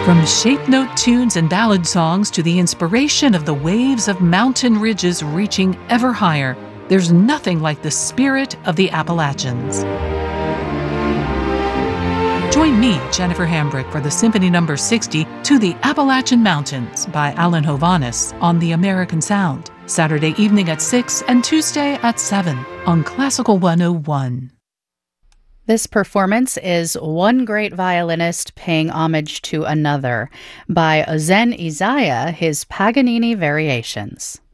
From shape note tunes and ballad songs to the inspiration of the waves of mountain ridges reaching ever higher, there's nothing like the spirit of the Appalachians. Join me, Jennifer Hambrick, for the Symphony No. 60 to the Appalachian Mountains by Alan Hovhaness on The American Sound, Saturday evening at 6 and Tuesday at 7 on Classical 101. This performance is One Great Violinist Paying Homage to Another by Ozen Isaiah, his Paganini Variations.